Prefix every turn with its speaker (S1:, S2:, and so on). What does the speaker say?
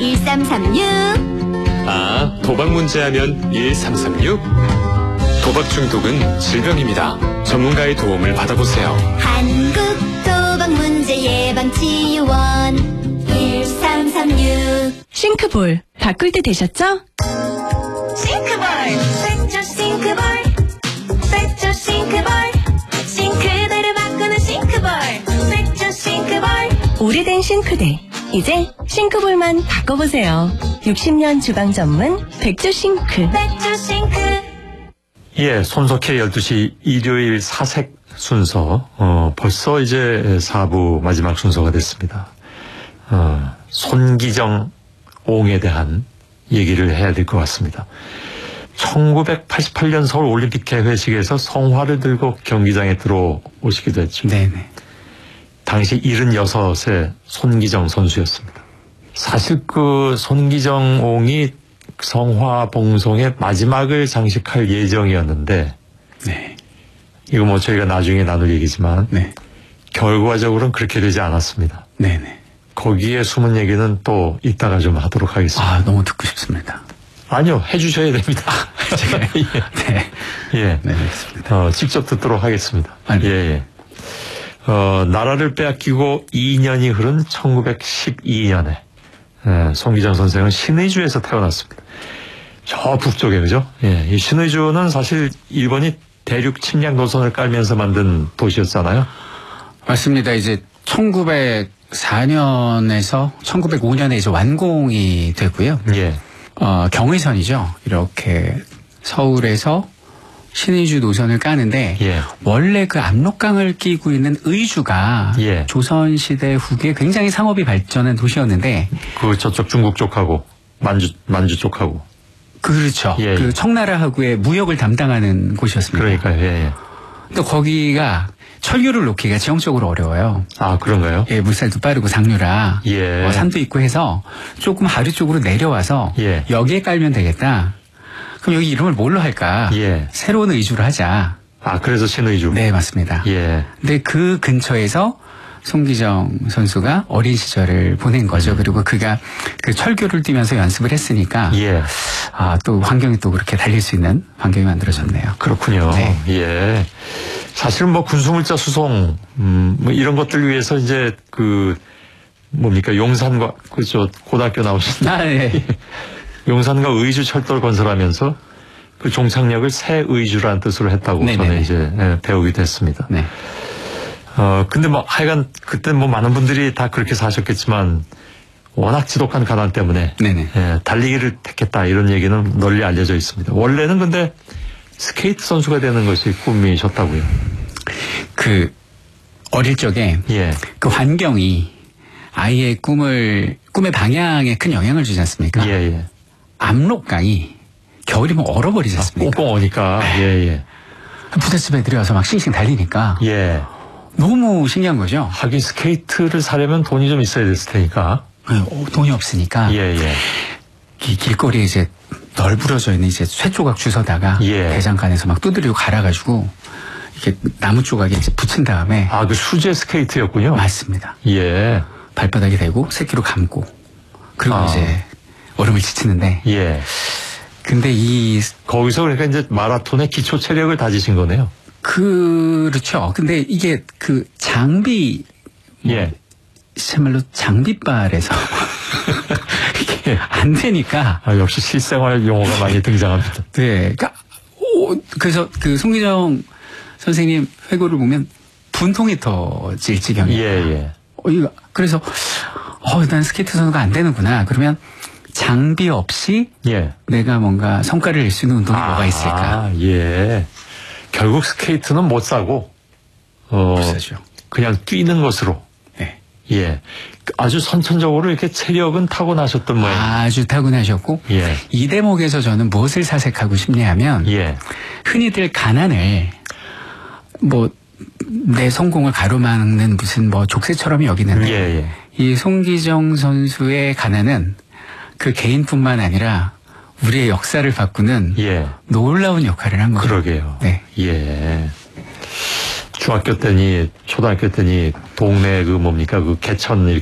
S1: 1336.
S2: 아, 도박 문제하면 1336? 도박 중독은 질병입니다. 전문가의 도움을 받아보세요.
S1: 한국도박문제예방지원 1336.
S3: 싱크볼 바꿀 때 되셨죠?
S1: 싱크볼, 백조 싱크볼, 백조 싱크볼, 싱크대를 바꾸는 싱크볼, 백조 싱크볼.
S3: 오래된 싱크대 이제 싱크볼만 바꿔보세요. 60년 주방 전문 백조 싱크.
S1: 백조 싱크.
S4: 예, 손석희 12시 일요일 사색 순서. 벌써 이제 4부 마지막 순서가 됐습니다. 손기정 옹에 대한 얘기를 해야 될 것 같습니다. 1988년 서울 올림픽 개회식에서 성화를 들고 경기장에 들어오시기도 했죠.
S5: 네네.
S4: 당시 76세 손기정 선수였습니다. 사실 그 손기정 옹이 성화 봉송의 마지막을 장식할 예정이었는데,
S5: 네.
S4: 이거 뭐 저희가 나중에 나눌 얘기지만,
S5: 네.
S4: 결과적으로는 그렇게 되지 않았습니다.
S5: 네네.
S4: 거기에 숨은 얘기는 또 이따가 좀 하도록 하겠습니다.
S5: 아, 너무 듣고 싶습니다.
S4: 아니요, 해주셔야 됩니다.
S5: 제가
S4: 예.
S5: 네.
S4: 예.
S5: 네, 알겠습니다.
S4: 직접 듣도록 하겠습니다.
S5: 아니.
S4: 예, 예. 나라를 빼앗기고 2년이 흐른 1912년에, 손기정 선생은 신의주에서 태어났습니다. 저 북쪽에, 그죠? 예, 이 신의주는 사실 일본이 대륙 침략 노선을 깔면서 만든 도시였잖아요.
S5: 맞습니다. 이제 1904년에서 1905년에 이제 완공이 되고요.
S4: 예.
S5: 경의선이죠. 이렇게 서울에서 신의주 노선을 까는데,
S4: 예.
S5: 원래 그 압록강을 끼고 있는 의주가
S4: 예.
S5: 조선시대 후기에 굉장히 상업이 발전한 도시였는데,
S4: 그 저쪽 중국 쪽하고 만주 쪽하고.
S5: 그렇죠.
S4: 예, 예.
S5: 그 청나라하고의 무역을 담당하는 곳이었습니다.
S4: 그러니까요. 예, 예.
S5: 또 거기가 철교를 놓기가 지형적으로 어려워요.
S4: 아, 그런가요?
S5: 예, 물살도 빠르고 상류라.
S4: 예.
S5: 산도 있고 해서 조금 하류 쪽으로 내려와서
S4: 예.
S5: 여기에 깔면 되겠다. 그럼 여기 이름을 뭘로 할까?
S4: 예.
S5: 새로운 의주를 하자.
S4: 아, 그래서 신의주.
S5: 네, 맞습니다.
S4: 예.
S5: 근데 그 근처에서 송기정 선수가 어린 시절을 보낸 거죠. 그리고 그가 그 철교를 뛰면서 연습을 했으니까
S4: 예.
S5: 또 환경이 또 그렇게 달릴 수 있는 환경이 만들어졌네요.
S4: 그렇군요.
S5: 네.
S4: 예. 사실 뭐 군수물자 수송, 뭐 이런 것들 위해서 이제 뭡니까, 용산과, 고등학교 나오신.
S5: 네.
S4: 용산과 의주 철도를 건설하면서 그 종착역을 새 의주라는 뜻으로 했다고
S5: 네네네.
S4: 저는 이제 배우기도 했습니다.
S5: 네.
S4: 근데 뭐 하여간 그때 뭐 많은 분들이 다 그렇게 사셨겠지만 워낙 지독한 가난 때문에
S5: 네네.
S4: 달리기를 택했다 이런 얘기는 널리 알려져 있습니다. 원래는 근데 스케이트 선수가 되는 것이 꿈이셨다고요.
S5: 어릴 적에
S4: 예.
S5: 그 환경이 아이의 꿈의 방향에 큰 영향을 주지 않습니까?
S4: 예, 예.
S5: 압록강이 겨울이면 얼어버리지 않습니까?
S4: 꽁꽁 오니까. 예, 예.
S5: 부잣집에 들어가서 막 싱싱 달리니까
S4: 예.
S5: 너무 신기한 거죠.
S4: 하긴 스케이트를 사려면 돈이 좀 있어야 됐을 테니까.
S5: 돈이 없으니까
S4: 예, 예.
S5: 길거리에 이제 널브러져 있는 이제 쇠 조각 주워다가
S4: 예.
S5: 대장간에서 막 두드리고 갈아가지고 이렇게 나무 조각에 이제 붙인 다음에
S4: 아, 그 수제 스케이트였군요.
S5: 맞습니다.
S4: 예.
S5: 발바닥에 대고 새끼로 감고 그리고 이제 얼음을 지치는데
S4: 예.
S5: 근데
S4: 거기서 그러니까 이제 마라톤의 기초 체력을 다지신 거네요.
S5: 그렇죠. 근데 이게 그 장비
S4: 예.
S5: 참말로 장비빨에서 이게 안 되니까.
S4: 역시 실생활 용어가 많이 등장합니다.
S5: 네. 그래서 그 송기정 선생님 회고를 보면 분통이 터질 지경이에요.
S4: 예, 예.
S5: 그래서 난 스케이트 선수가 안 되는구나. 그러면 장비 없이
S4: 예.
S5: 내가 뭔가 성과를 낼 수 있는 운동이 뭐가 있을까?
S4: 예. 결국 스케이트는 못 사고
S5: 비싸죠.
S4: 그냥 뛰는 것으로.
S5: 네.
S4: 예. 아주 선천적으로 이렇게 체력은 타고나셨던 모양.
S5: 아주 타고나셨고
S4: 예.
S5: 이 대목에서 저는 무엇을 사색하고 싶냐면
S4: 예.
S5: 흔히들 가난을 내 성공을 가로막는 무슨 족쇄처럼 여기는데
S4: 예, 예.
S5: 이 송기정 선수의 가난은 그 개인뿐만 아니라 우리의 역사를 바꾸는
S4: 예.
S5: 놀라운 역할을 한 거죠.
S4: 그러게요.
S5: 네.
S4: 예. 중학교 때니 초등학교 때니 동네 그 개천